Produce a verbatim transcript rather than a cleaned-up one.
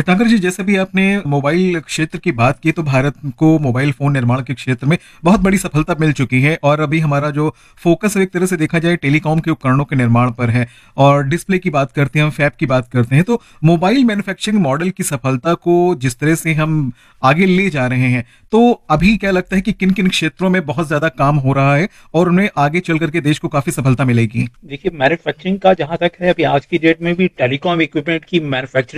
भटनागर जी, जैसे भी आपने मोबाइल क्षेत्र की बात की, तो भारत को मोबाइल फोन निर्माण के क्षेत्र में बहुत बड़ी सफलता मिल चुकी है और अभी हमारा जो फोकस है एक तरह से देखा जाए टेलीकॉम के उपकरणों के निर्माण पर है। और डिस्प्ले की बात करते हैं, हम फैब की बात करते हैं, तो मोबाइल मैन्युफैक्चरिंग मॉडल की सफलता को जिस तरह से हम आगे ले जा रहे हैं, तो अभी क्या लगता है कि किन किन क्षेत्रों में बहुत ज्यादा काम हो रहा है और उन्हें आगे चल करके देश को काफी सफलता मिलेगी? देखिए, मैन्युफैक्चरिंग का जहां तक है, अभी आज की डेट में भी टेलीकॉम इक्विपमेंट की मैन्युफैक्चरिंग